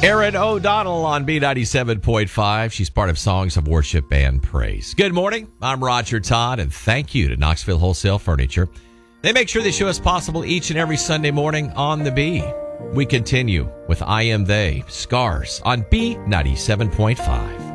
Erin O'Donnell on B97.5. She's part of Songs of Worship and Praise. Good morning. I'm Roger Todd, and thank you to Knoxville Wholesale Furniture. They make sure they show us possible each and every Sunday morning on the B. We continue with I Am They, Scars on B97.5.